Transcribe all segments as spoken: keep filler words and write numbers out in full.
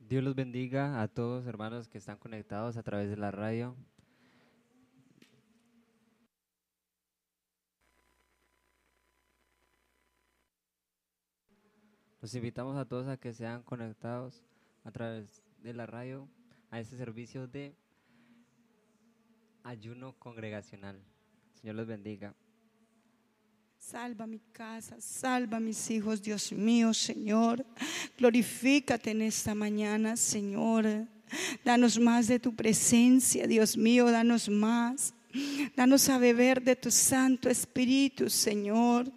Dios los bendiga a todos, hermanos que están conectados a través de la radio. Los invitamos a todos a que sean conectados a través de la radio a este servicio de ayuno congregacional. Señor los bendiga. Salva mi casa, salva mis hijos, Dios mío, Señor. Glorifícate en esta mañana, Señor. Danos más de tu presencia, Dios mío, danos más. Danos a beber de tu Santo Espíritu, Señor.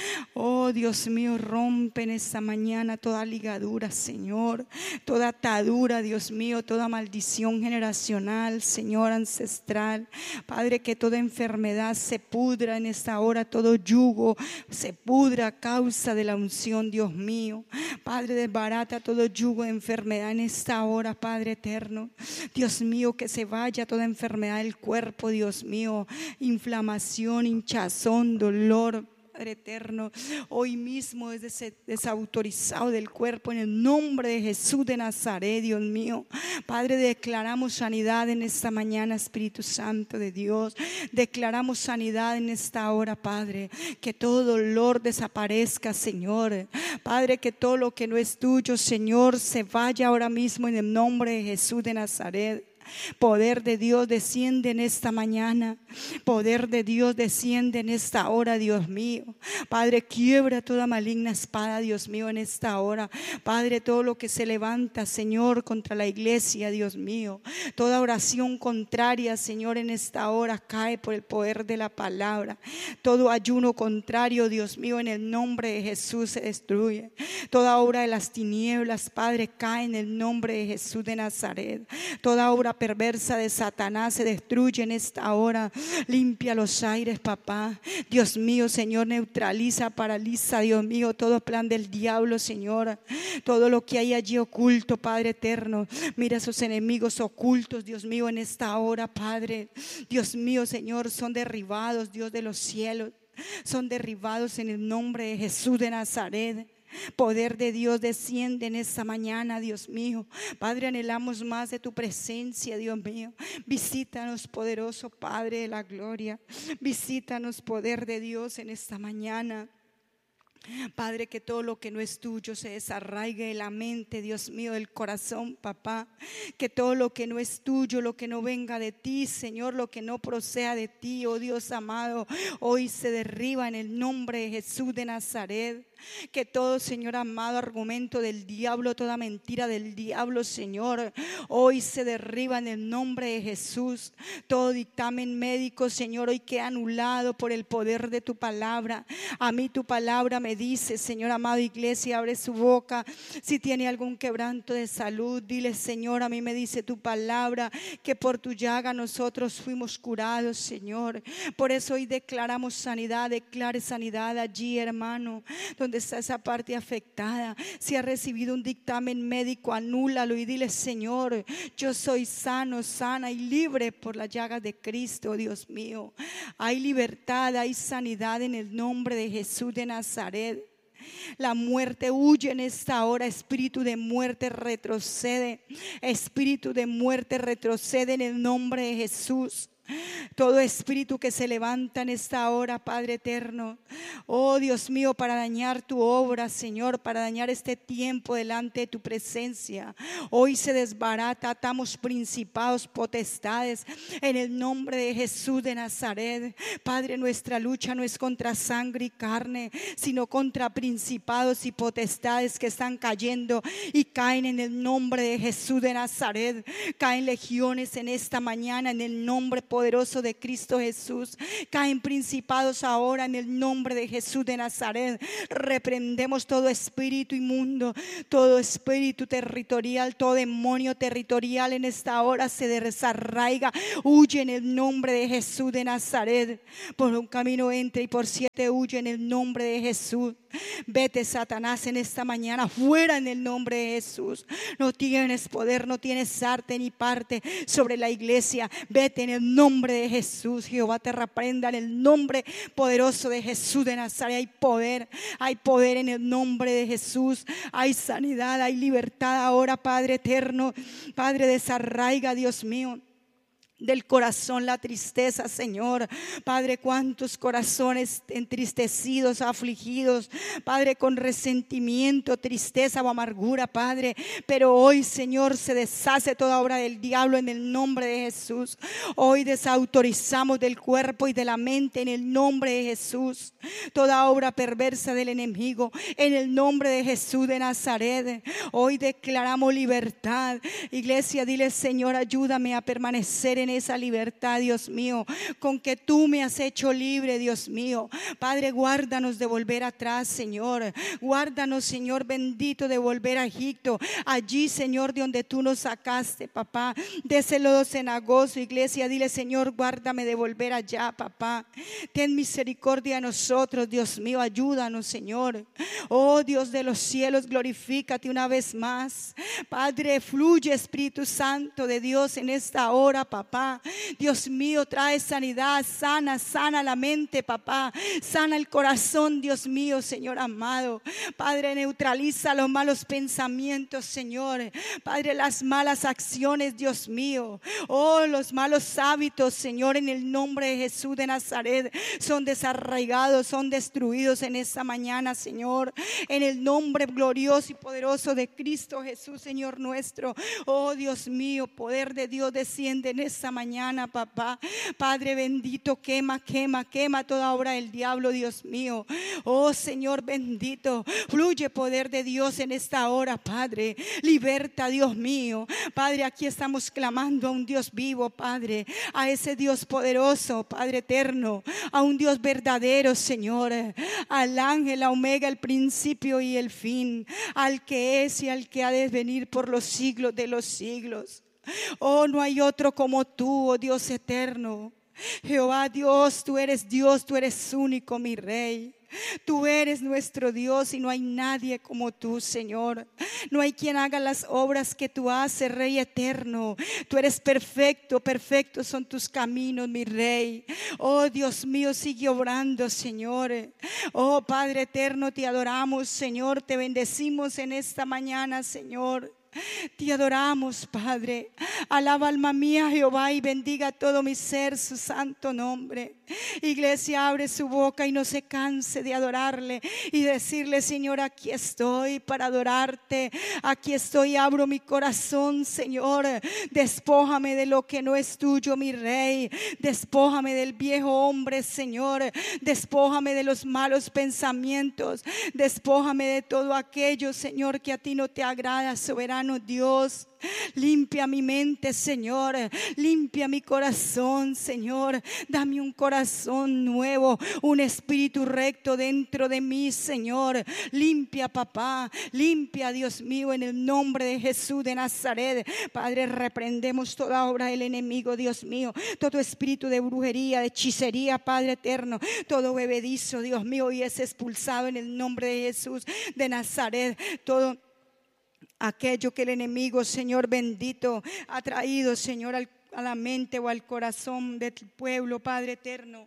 Oh Dios mío, rompe en esta mañana toda ligadura, Señor, toda atadura, Dios mío, toda maldición generacional, Señor, ancestral. Padre, que toda enfermedad se pudra en esta hora, todo yugo se pudra a causa de la unción, Dios mío. Padre, desbarata todo yugo de enfermedad en esta hora, Padre eterno. Dios mío, que se vaya toda enfermedad del cuerpo, Dios mío, inflamación, hinchazón, dolor, Padre eterno, hoy mismo es desautorizado del cuerpo en el nombre de Jesús de Nazaret, Dios mío. Padre, declaramos sanidad en esta mañana, Espíritu Santo de Dios. Declaramos sanidad en esta hora, Padre. Que todo dolor desaparezca, Señor. Padre, que todo lo que no es tuyo, Señor, se vaya ahora mismo en el nombre de Jesús de Nazaret. Poder de Dios desciende en esta mañana. Poder de Dios desciende en esta hora, Dios mío. Padre, quiebra toda maligna espada, Dios mío, en esta hora. Padre, todo lo que se levanta, Señor, contra la iglesia, Dios mío. Toda oración contraria, Señor, en esta hora cae por el poder de la palabra. Todo ayuno contrario, Dios mío, en el nombre de Jesús se destruye. Toda obra de las tinieblas, Padre, cae en el nombre de Jesús de Nazaret. Toda obra perversa de Satanás se destruye en esta hora. Limpia los aires, papá. Dios mío, Señor, neutraliza, paraliza, Dios mío, todo plan del diablo, Señor. Todo lo que hay allí oculto, Padre eterno. Mira esos enemigos ocultos, Dios mío, en esta hora, Padre. Dios mío, Señor, son derribados, Dios de los cielos. Son derribados en el nombre de Jesús de Nazaret. Poder de Dios desciende en esta mañana, Dios mío. Padre, anhelamos más de tu presencia, Dios mío. Visítanos, poderoso Padre de la gloria. Visítanos, poder de Dios, en esta mañana. Padre, que todo lo que no es tuyo se desarraigue de la mente, Dios mío, del corazón, papá. Que todo lo que no es tuyo, lo que no venga de ti, Señor, lo que no proceda de ti, oh Dios amado, hoy se derriba en el nombre de Jesús de Nazaret. Que todo, Señor amado, argumento del diablo, toda mentira del diablo, Señor, hoy se derriba en el nombre de Jesús. Todo dictamen médico, Señor, hoy queda anulado por el poder de tu palabra. A mí tu palabra me dice, Señor amado, iglesia, abre su boca. Si tiene algún quebranto de salud, dile, Señor, a mí me dice tu palabra que por tu llaga nosotros fuimos curados, Señor. Por eso hoy declaramos sanidad. Declare sanidad allí, hermano, donde está esa parte afectada. Si ha recibido un dictamen médico, anúlalo y dile, Señor, yo soy sano, sana y libre por las llagas de Cristo, Dios mío. Hay libertad, hay sanidad en el nombre de Jesús de Nazaret. La muerte huye en esta hora. Espíritu de muerte retrocede. Espíritu de muerte retrocede en el nombre de Jesús. Todo espíritu que se levanta en esta hora, Padre eterno, oh Dios mío, para dañar tu obra, Señor, para dañar este tiempo delante de tu presencia, hoy se desbarata. Atamos principados, potestades, en el nombre de Jesús de Nazaret. Padre, nuestra lucha no es contra sangre y carne, sino contra principados y potestades que están cayendo y caen en el nombre de Jesús de Nazaret. Caen legiones en esta mañana en el nombre poderoso de Cristo Jesús. Caen principados ahora en el nombre de Jesús de Nazaret. Reprendemos todo espíritu inmundo, todo espíritu territorial, todo demonio territorial en esta hora se desarraiga, huye en el nombre de Jesús de Nazaret. Por un camino entra y por siete huye en el nombre de Jesús. Vete, Satanás, en esta mañana, fuera en el nombre de Jesús. No tienes poder, no tienes arte ni parte sobre la iglesia. Vete en el nombre de Jesús. Jehová te reprenda en el nombre poderoso de Jesús de Nazaret. Hay poder, hay poder en el nombre de Jesús. Hay sanidad, hay libertad ahora, Padre eterno. Padre, desarraiga, Dios mío, del corazón la tristeza, Señor. Padre, cuántos corazones entristecidos, afligidos, Padre, con resentimiento, tristeza o amargura, Padre. Pero hoy, Señor, se deshace toda obra del diablo en el nombre de Jesús. Hoy desautorizamos del cuerpo y de la mente en el nombre de Jesús toda obra perversa del enemigo en el nombre de Jesús de Nazaret. Hoy declaramos libertad. Iglesia, dile: Señor, ayúdame a permanecer en esa libertad, Dios mío, con que tú me has hecho libre, Dios mío. Padre, guárdanos de volver atrás, Señor. Guárdanos, Señor bendito, de volver a Egipto, allí, Señor, de donde tú nos sacaste, papá, de ese lodo cenagoso. Iglesia, dile: Señor, guárdame de volver allá, papá. Ten misericordia de nosotros, Dios mío, ayúdanos, Señor. Oh Dios de los cielos, glorifícate una vez más. Padre, fluye, Espíritu Santo de Dios, en esta hora, papá. Dios mío, trae sanidad, sana, sana la mente, papá, sana el corazón, Dios mío, Señor amado. Padre, neutraliza los malos pensamientos, Señor. Padre, las malas acciones, Dios mío. Oh, los malos hábitos, Señor, en el nombre de Jesús de Nazaret, son desarraigados, son destruidos en esta mañana, Señor, en el nombre glorioso y poderoso de Cristo Jesús, Señor nuestro. Oh, Dios mío, poder de Dios desciende en esta mañana, papá. Padre bendito, quema, quema, quema toda obra del diablo, Dios mío. Oh Señor bendito, fluye poder de Dios en esta hora, Padre. Liberta, Dios mío. Padre, aquí estamos clamando a un Dios vivo, Padre, a ese Dios poderoso, Padre eterno, a un Dios verdadero, Señor, al ángel, a Omega, el principio y el fin, al que es y al que ha de venir por los siglos de los siglos. Oh, no hay otro como tú, oh Dios eterno. Jehová Dios, tú eres Dios, tú eres único, mi Rey. Tú eres nuestro Dios y no hay nadie como tú, Señor. No hay quien haga las obras que tú haces, Rey eterno. Tú eres perfecto, perfectos son tus caminos, mi Rey. Oh Dios mío, sigue obrando, Señor. Oh Padre eterno, te adoramos, Señor. Te bendecimos en esta mañana, Señor. Te adoramos, Padre. Alaba alma mía Jehová y bendiga todo mi ser su santo nombre. Iglesia, abre su boca y no se canse de adorarle y decirle: Señor, aquí estoy para adorarte. Aquí estoy, abro mi corazón, Señor. Despójame de lo que no es tuyo, mi Rey. Despójame del viejo hombre, Señor. Despójame de los malos pensamientos. Despójame de todo aquello, Señor, que a ti no te agrada, soberano Dios. Limpia mi mente, Señor. Limpia mi corazón, Señor. Dame un corazón nuevo, un espíritu recto dentro de mí, Señor. Limpia, papá. Limpia, Dios mío, en el nombre de Jesús de Nazaret. Padre, reprendemos toda obra del enemigo, Dios mío. Todo espíritu de brujería, de hechicería, Padre eterno. Todo bebedizo, Dios mío, y es expulsado en el nombre de Jesús de Nazaret. Todo aquello que el enemigo, Señor bendito, ha traído, Señor, al, a la mente o al corazón del pueblo, Padre eterno.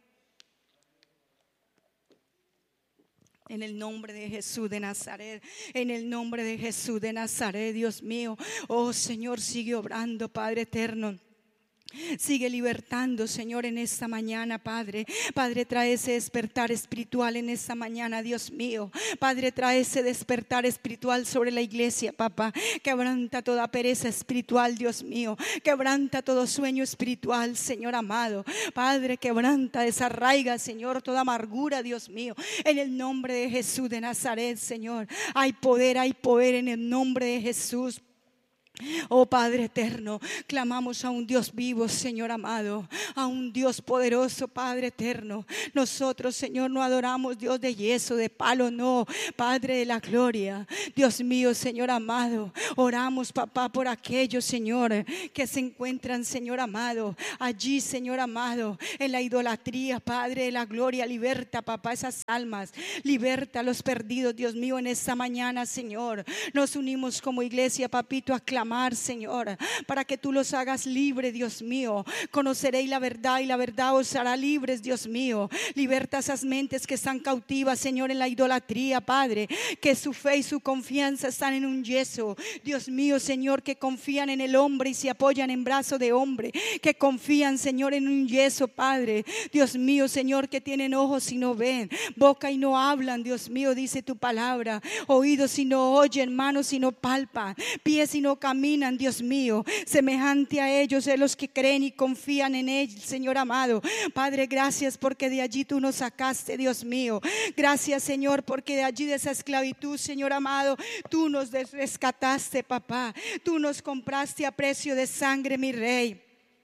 En el nombre de Jesús de Nazaret, en el nombre de Jesús de Nazaret, Dios mío. Oh Señor, sigue obrando, Padre eterno. Sigue libertando, Señor, en esta mañana, Padre. Padre, trae ese despertar espiritual en esta mañana, Dios mío. Padre, trae ese despertar espiritual sobre la iglesia, papá. Quebranta toda pereza espiritual, Dios mío. Quebranta todo sueño espiritual, Señor amado. Padre, quebranta, desarraiga, Señor, toda amargura, Dios mío. En el nombre de Jesús de Nazaret, Señor. Hay poder, hay poder en el nombre de Jesús. Oh Padre eterno, clamamos a un Dios vivo, Señor amado, a un Dios poderoso, Padre eterno. Nosotros, Señor, no adoramos Dios de yeso, de palo, no, Padre de la gloria. Dios mío, Señor amado, oramos, papá, por aquellos, Señor, que se encuentran, Señor amado, allí, Señor amado, en la idolatría, Padre de la gloria. Liberta, papá, esas almas, liberta a los perdidos, Dios mío, en esta mañana, Señor. Nos unimos como iglesia, papito, a clamar, Señor, para que tú los hagas libres, Dios mío. Conoceréis la verdad y la verdad os hará libres, Dios mío. Liberta esas mentes que están cautivas, Señor, en la idolatría, Padre, que su fe y su confianza están en un yeso, Dios mío, Señor, que confían en el hombre y se apoyan en brazo de hombre, que confían, Señor, en un yeso, Padre, Dios mío, Señor, que tienen ojos y no ven, boca y no hablan, Dios mío, dice tu palabra, oídos y no oyen, manos y no palpan, pies y no caminan, Dios mío. Semejante a ellos de los que creen y confían en él, Señor amado. Padre, gracias porque de allí tú nos sacaste, Dios mío. Gracias, Señor, porque de allí, de esa esclavitud, Señor amado, tú nos rescataste, papá. Tú nos compraste a precio de sangre, mi Rey.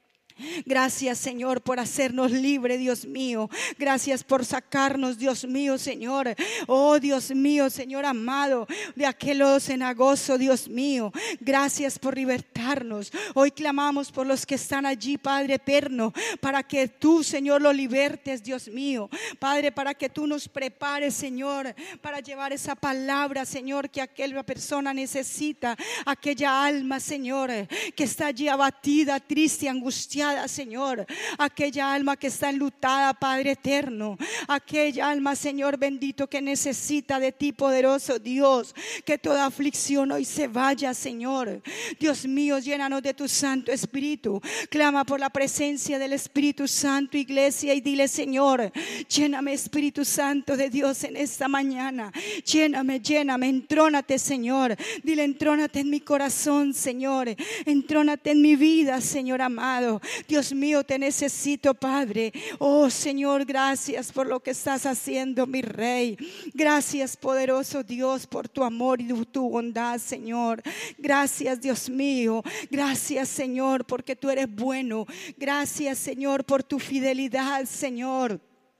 Gracias, Señor, por hacernos libre, Dios mío. Gracias por sacarnos, Dios mío, Señor. Oh, Dios mío, Señor amado, de aquel lodo cenagoso, Dios mío. Gracias por libertarnos. Hoy clamamos por los que están allí, Padre eterno, para que tú, Señor, lo libertes, Dios mío. Padre, para que tú nos prepares, Señor, para llevar esa palabra, Señor, que aquella persona necesita. Aquella alma, Señor, que está allí abatida, triste, angustiada, Señor, aquella alma que está enlutada, Padre eterno, aquella alma, Señor bendito, que necesita de ti, poderoso Dios, que toda aflicción hoy se vaya, Señor. Dios mío, llénanos de tu Santo Espíritu. Clama por la presencia del Espíritu Santo, iglesia, y dile, Señor, lléname, Espíritu Santo de Dios, en esta mañana. Lléname, lléname, entrónate, Señor. Dile, entrónate en mi corazón, Señor. Entrónate en mi vida, Señor amado. Dios mío, te necesito, Padre. Oh, Señor, gracias por lo que estás haciendo, mi Rey. Gracias, poderoso Dios, por tu amor y tu bondad, Señor. Gracias, Dios mío. Gracias, Señor, porque tú eres bueno. Gracias, Señor, por tu fidelidad, Señor.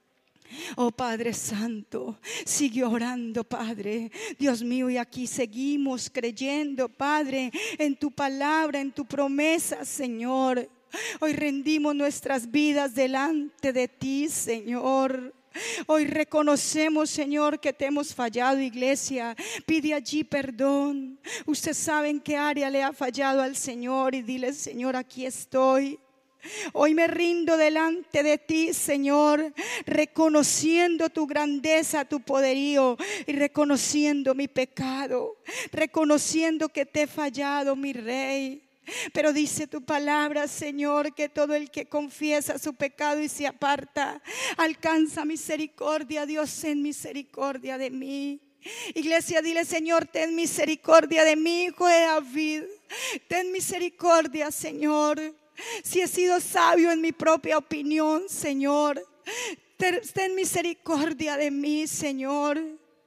Oh Padre Santo, sigue orando, Padre, Dios mío, y aquí seguimos creyendo, Padre, en tu palabra, en tu promesa, Señor. Hoy rendimos nuestras vidas delante de ti, Señor. Hoy reconocemos, Señor, que te hemos fallado, iglesia. Pide allí perdón. Usted sabe en qué área le ha fallado al Señor y dile, Señor, aquí estoy. Hoy me rindo delante de ti, Señor, reconociendo tu grandeza, tu poderío, y reconociendo mi pecado, reconociendo que te he fallado, mi Rey. Pero dice tu palabra, Señor, que todo el que confiesa su pecado y se aparta alcanza misericordia. Dios, ten misericordia de mí. Iglesia, dile, Señor, ten misericordia de mí, hijo de David. Ten misericordia, Señor. Si he sido sabio en mi propia opinión, Señor, ten, ten misericordia de mí, Señor.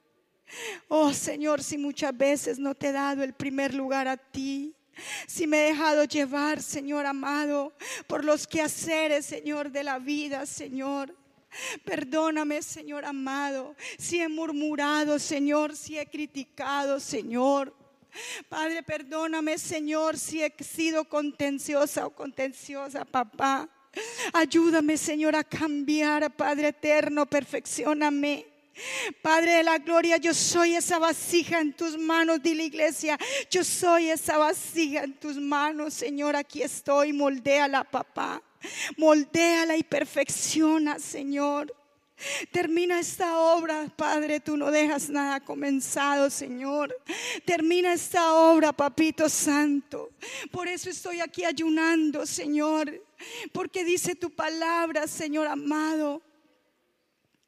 Oh, Señor, si muchas veces no te he dado el primer lugar a ti, si me he dejado llevar, Señor amado, por los quehaceres, Señor, de la vida, Señor, perdóname, Señor amado. Si he murmurado, Señor, si he criticado, Señor, Padre, perdóname, Señor, si he sido contenciosa o contenciosa, papá. Ayúdame, Señor, a cambiar, Padre eterno, perfeccióname. Padre de la gloria, yo soy esa vasija en tus manos. Dile, iglesia, yo soy esa vasija en tus manos, Señor. Aquí estoy, moldéala, papá. Moldéala y perfecciona, Señor. Termina esta obra, Padre, tú no dejas nada comenzado, Señor. Termina esta obra, Papito Santo. Por eso estoy aquí ayunando, Señor, porque dice tu palabra, Señor amado,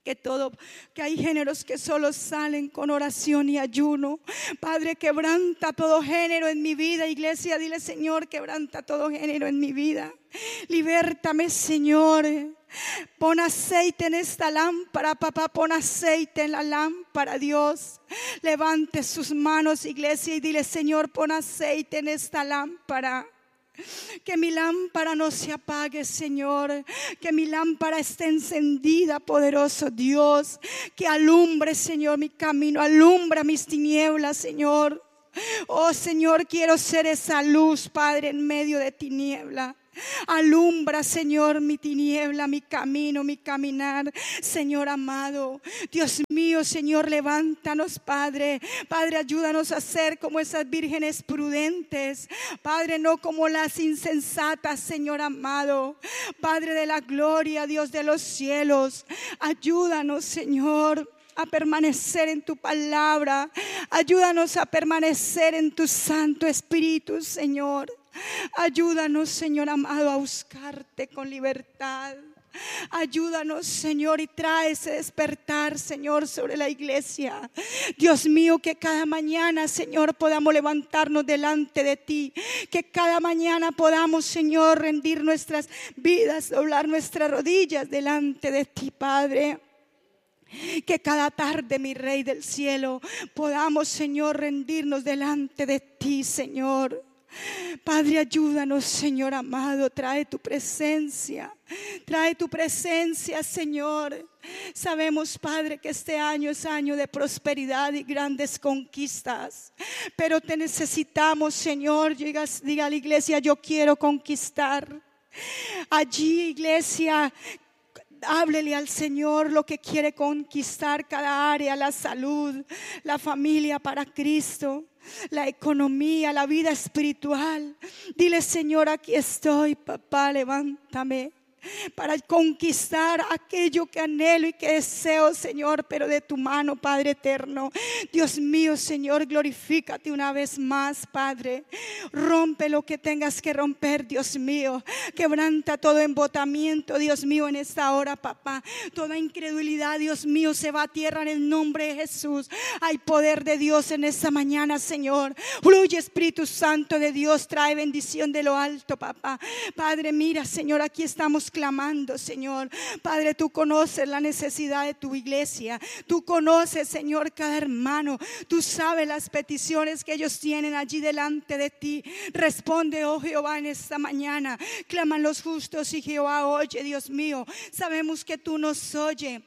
Que todo, que hay géneros que solo salen con oración y ayuno. Padre, quebranta todo género en mi vida. Iglesia, dile: Señor, quebranta todo género en mi vida. Libértame, Señor. Pon aceite en esta lámpara, papá. Pon aceite en la lámpara, Dios. Levante sus manos, iglesia, y dile: Señor, pon aceite en esta lámpara. Que mi lámpara no se apague, Señor. Que mi lámpara esté encendida, poderoso Dios. Que alumbre, Señor, mi camino. Alumbra mis tinieblas, Señor. Oh, Señor, quiero ser esa luz, Padre, en medio de tiniebla. Alumbra, Señor, mi tiniebla, mi camino, mi caminar, Señor amado. Dios mío, Señor, levántanos, Padre. Padre, ayúdanos a ser como esas vírgenes prudentes, Padre, no como las insensatas, Señor amado. Padre de la gloria, Dios de los cielos, ayúdanos, Señor, a permanecer en tu palabra. Ayúdanos a permanecer en tu Santo Espíritu, Señor. Ayúdanos, Señor amado, a buscarte con libertad. Ayúdanos, Señor, y trae ese despertar, Señor, sobre la iglesia. Dios mío, que cada mañana, Señor, podamos levantarnos delante de ti. Que cada mañana podamos, Señor, rendir nuestras vidas, doblar nuestras rodillas delante de ti, Padre. Que cada tarde, mi Rey del cielo, podamos, Señor, rendirnos delante de ti, Señor. Padre, ayúdanos, Señor amado. Trae tu presencia. Trae tu presencia, Señor. Sabemos, Padre, que este año es año de prosperidad y grandes conquistas. Pero te necesitamos, Señor. Diga, diga a la iglesia: yo quiero conquistar. Allí, iglesia, háblele al Señor lo que quiere conquistar cada área: la salud, la familia para Cristo, la economía, la vida espiritual. Dile: Señor, aquí estoy, papá, levántame para conquistar aquello que anhelo y que deseo, Señor, pero de tu mano, Padre eterno. Dios mío, Señor, glorifícate una vez más, Padre. Rompe lo que tengas que romper, Dios mío. Quebranta todo embotamiento, Dios mío, en esta hora, papá. Toda incredulidad, Dios mío, se va a tierra en el nombre de Jesús. Hay poder de Dios en esta mañana, Señor. Fluye, Espíritu Santo de Dios, trae bendición de lo alto, papá. Padre, mira, Señor, aquí estamos clamando, Señor. Padre, tú conoces la necesidad de tu iglesia. Tú conoces, Señor, cada hermano. Tú sabes las peticiones que ellos tienen allí delante de ti. Responde, oh Jehová, en esta mañana. Claman los justos y Jehová oye, Dios mío. Sabemos que tú nos oyes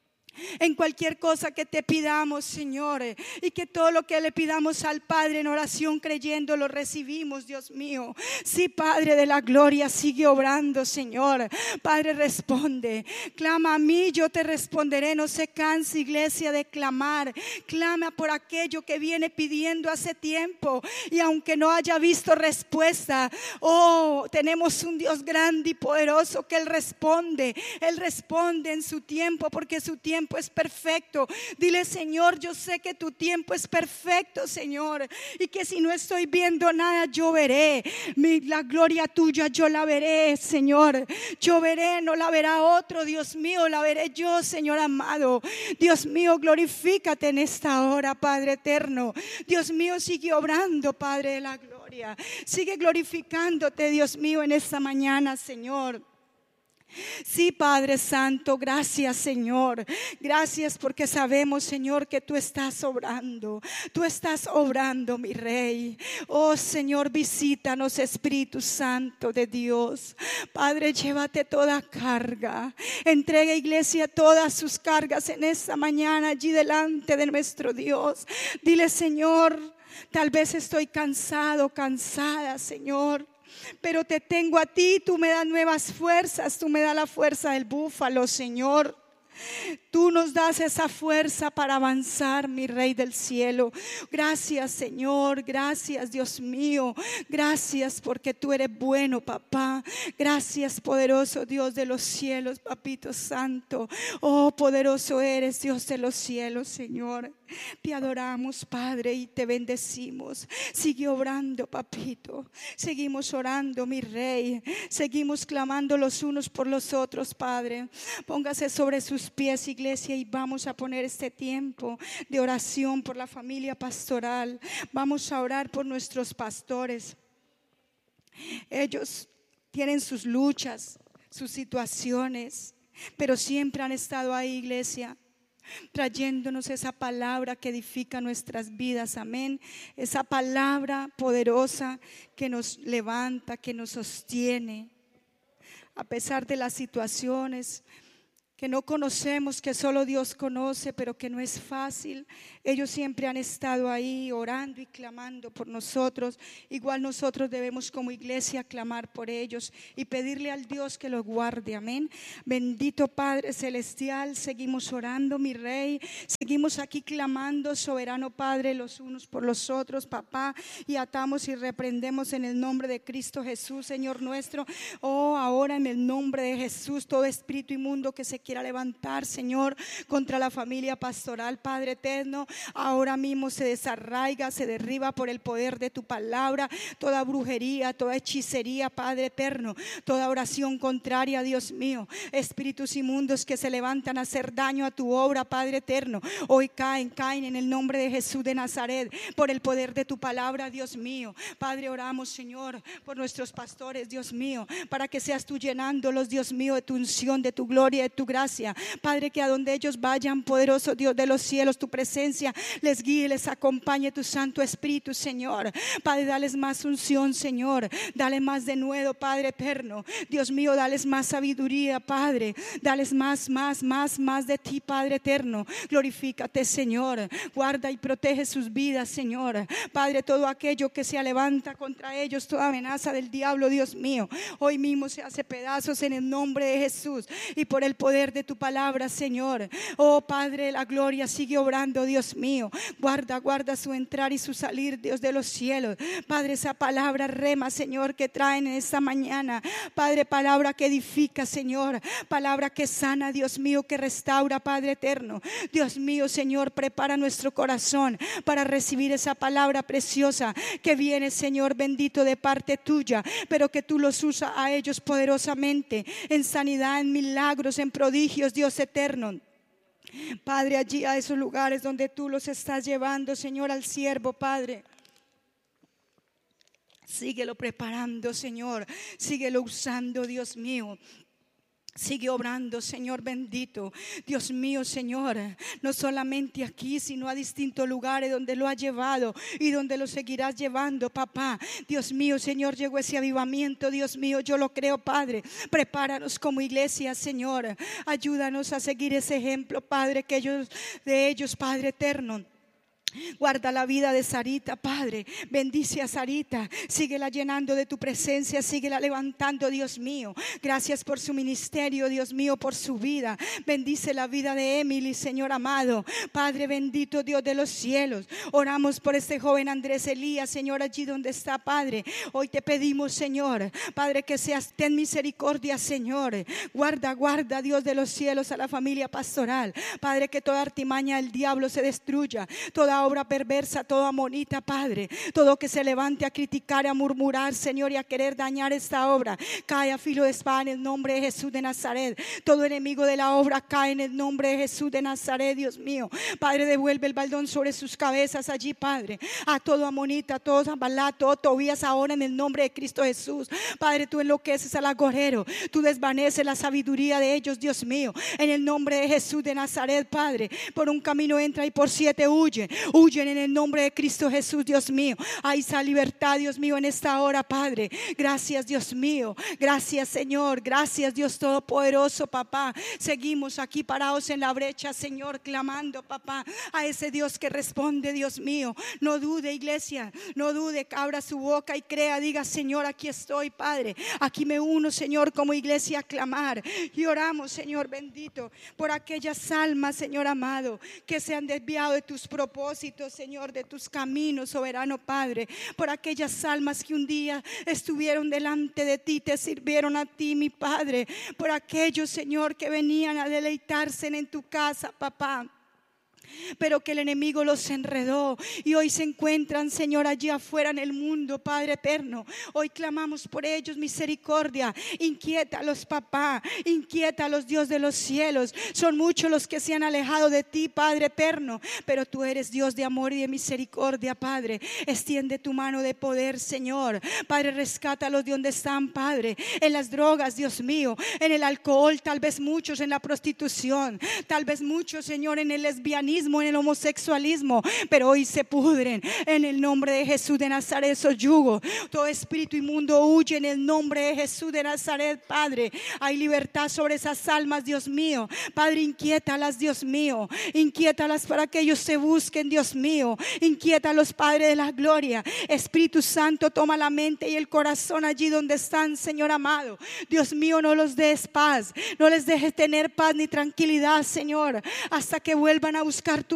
en cualquier cosa que te pidamos, Señor, y que todo lo que le pidamos al Padre en oración creyendo lo recibimos, Dios mío. Sí, Padre de la gloria, sigue obrando, Señor. Padre, responde. Clama a mí, yo te responderé. No se canse, iglesia, de clamar. Clama por aquello que viene pidiendo hace tiempo, y aunque no haya visto respuesta, oh, tenemos un Dios grande y poderoso que Él responde. Él responde en su tiempo, porque su tiempo es perfecto. Dile: Señor, yo sé que tu tiempo es perfecto, Señor, y que si no estoy viendo nada, yo veré. Mi, la gloria tuya yo la veré, Señor. Yo veré, no la verá otro, Dios mío, la veré yo, Señor amado. Dios mío, glorifícate en esta hora, Padre eterno. Dios mío, sigue obrando, Padre de la gloria. Sigue glorificándote, Dios mío, en esta mañana, Señor. Sí, Padre Santo, gracias, Señor. Gracias porque sabemos, Señor, que tú estás obrando. Tú estás obrando, mi Rey. Oh, Señor, visítanos, Espíritu Santo de Dios. Padre, llévate toda carga. Entrega, iglesia, todas sus cargas en esta mañana allí delante de nuestro Dios. Dile: Señor, tal vez estoy cansado, cansada, Señor, pero te tengo a ti. Tú me das nuevas fuerzas. Tú me das la fuerza del búfalo, Señor. Tú nos das esa fuerza para avanzar, mi Rey del cielo. Gracias, Señor. Gracias, Dios mío. Gracias porque tú eres bueno, papá. Gracias, poderoso Dios de los cielos, papito santo. Oh, poderoso eres, Dios de los cielos, Señor. Te adoramos, Padre, y te bendecimos. Sigue obrando, papito. Seguimos orando, mi Rey. Seguimos clamando los unos por los otros, Padre. Póngase sobre sus tus pies, iglesia, y vamos a poner este tiempo de oración por la familia pastoral. Vamos a orar por nuestros pastores. Ellos tienen sus luchas, sus situaciones, pero siempre han estado ahí, iglesia, trayéndonos esa palabra que edifica nuestras vidas, amén. Esa palabra poderosa que nos levanta, que nos sostiene, a pesar de las situaciones que no conocemos, que solo Dios conoce, pero que no es fácil. Ellos siempre han estado ahí orando y clamando por nosotros. Igual nosotros debemos como iglesia clamar por ellos y pedirle al Dios que los guarde, amén. Bendito Padre Celestial, seguimos orando, mi Rey. Seguimos aquí clamando, soberano Padre, los unos por los otros, papá. Y atamos y reprendemos en el nombre de Cristo Jesús, Señor nuestro. Oh, ahora en el nombre de Jesús, todo espíritu inmundo que se quiera levantar, Señor, contra la familia pastoral, Padre eterno, ahora mismo se desarraiga, se derriba por el poder de tu palabra. Toda brujería, toda hechicería, Padre eterno, toda oración contraria, Dios mío, espíritus inmundos que se levantan a hacer daño a tu obra, Padre eterno, hoy caen, caen en el nombre de Jesús de Nazaret, por el poder de tu palabra, Dios mío. Padre, oramos, Señor, por nuestros pastores, Dios mío, para que seas tú llenándolos, Dios mío, de tu unción, de tu gloria, de tu gracia. Padre, que a donde ellos vayan, poderoso Dios de los cielos, tu presencia les guíe, les acompañe tu Santo Espíritu, Señor. Padre, dales más unción, Señor, dale más de nuevo, Padre eterno, Dios mío, dales más sabiduría, Padre, dales más, más, más, más de ti, Padre eterno. Glorifícate, Señor, guarda y protege sus vidas, Señor. Padre, todo aquello que se levanta contra ellos, toda amenaza del diablo, Dios mío, hoy mismo se hace pedazos en el nombre de Jesús y por el poder de tu palabra, Señor. Oh Padre, la gloria sigue obrando, Dios mío. Guarda, guarda su entrar y su salir, Dios de los cielos. Padre, esa palabra rema, Señor, que traen en esta mañana. Padre, palabra que edifica, Señor. Palabra que sana, Dios mío, que restaura, Padre eterno. Dios mío, Señor, prepara nuestro corazón para recibir esa palabra preciosa que viene, Señor, bendito de parte tuya, pero que tú los usas a ellos poderosamente en sanidad, en milagros, en prodigios, Dios eterno. Padre, allí a esos lugares donde tú los estás llevando, Señor, al siervo, Padre, síguelo preparando, Señor, síguelo usando, Dios mío. Sigue obrando, Señor bendito. Dios mío, Señor, no solamente aquí, sino a distintos lugares donde lo ha llevado y donde lo seguirás llevando, papá. Dios mío, Señor, llegó ese avivamiento, Dios mío, yo lo creo, Padre. Prepáranos como iglesia, Señor. Ayúdanos a seguir ese ejemplo, Padre, que ellos, de ellos, Padre eterno. Guarda la vida de Sarita, Padre. Bendice a Sarita, síguela llenando de tu presencia, síguela levantando, Dios mío. Gracias por su ministerio, Dios mío, por su vida. Bendice la vida de Emily, Señor amado. Padre bendito, Dios de los cielos, oramos por este joven Andrés Elías, Señor, allí donde está, Padre. Hoy te pedimos, Señor, Padre, que seas, ten misericordia, Señor. Guarda, guarda, Dios de los cielos, a la familia pastoral, Padre, que toda artimaña del diablo se destruya, toda obra perversa, toda amonita, Padre, todo que se levante a criticar, a murmurar, Señor, y a querer dañar esta obra, cae a filo de espada en el nombre de Jesús de Nazaret. Todo enemigo de la obra cae en el nombre de Jesús de Nazaret, Dios mío. Padre, devuelve el baldón sobre sus cabezas allí, Padre, a todo amonita, a todo Zambalá, todo Tobías, ahora en el nombre de Cristo Jesús. Padre, tú enloqueces al agorero, tú desvaneces la sabiduría de ellos, Dios mío, en el nombre de Jesús de Nazaret, Padre. Por un camino entra y por siete huye. Huyen en el nombre de Cristo Jesús, Dios mío. Hay esa libertad, Dios mío, en esta hora, Padre. Gracias, Dios mío. Gracias, Señor. Gracias, Dios Todopoderoso, papá. Seguimos aquí parados en la brecha, Señor, clamando, papá, a ese Dios que responde, Dios mío. No dude, iglesia, no dude, abra su boca y crea, diga, Señor, aquí estoy, Padre. Aquí me uno, Señor, como iglesia a clamar. Y oramos, Señor bendito, por aquellas almas, Señor amado, que se han desviado de tus propósitos, Señor, de tus caminos, soberano Padre. Por aquellas almas que un día estuvieron delante de ti, te sirvieron a ti, mi Padre. Por aquellos, Señor, que venían a deleitarse en tu casa, papá. pero que el enemigo los enredó y hoy se encuentran, Señor, allí afuera en el mundo, Padre eterno. Hoy clamamos por ellos misericordia. Inquiétalos, papá, inquiétalos, Dios de los cielos. Son muchos los que se han alejado de ti, Padre eterno, pero tú eres Dios de amor y de misericordia, Padre. Extiende tu mano de poder, Señor. Padre, rescátalos de donde están, Padre, en las drogas, Dios mío, en el alcohol, tal vez muchos en la prostitución, tal vez muchos, Señor, en el lesbianismo, en el homosexualismo, pero hoy se pudren en el nombre de Jesús de Nazaret esos yugos. Todo espíritu inmundo huye en el nombre de Jesús de Nazaret, Padre. Hay libertad sobre esas almas, Dios mío. Padre, inquiétalas, Dios mío, inquiétalas para que ellos se busquen, Dios mío. Inquiétalos, Padre de la gloria. Espíritu Santo, toma la mente y el corazón allí donde están, Señor amado. Dios mío, no los des paz, no les dejes tener paz ni tranquilidad, Señor, hasta que vuelvan a buscar tu